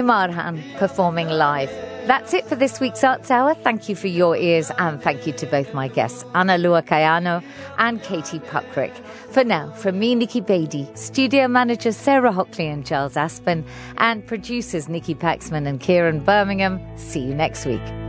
Marhan performing live. That's it for this week's Arts Hour. Thank you for your ears, and thank you to both my guests, Ana Lua Kayano and Katie Puckrick. For now, from me, Nikki Beatty, studio managers Sarah Hockley and Charles Aspen, and producers Nikki Paxman and Kieran Birmingham, see you next week.